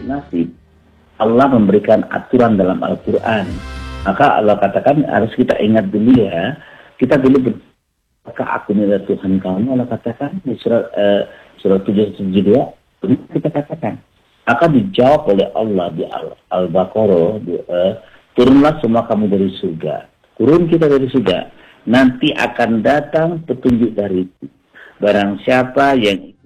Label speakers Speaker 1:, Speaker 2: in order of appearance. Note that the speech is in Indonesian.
Speaker 1: nasib, Allah memberikan aturan dalam Al-Quran. Maka Allah katakan harus kita ingat dulu ya. Kita dulu apakah aku adalah Tuhan kamu? Allah katakan di surat 772 kita katakan. Maka dijawab oleh Allah di Al-Baqarah, turunlah semua kamu dari surga. Turun kita dari surga. Nanti akan datang petunjuk dari itu. Barang siapa yang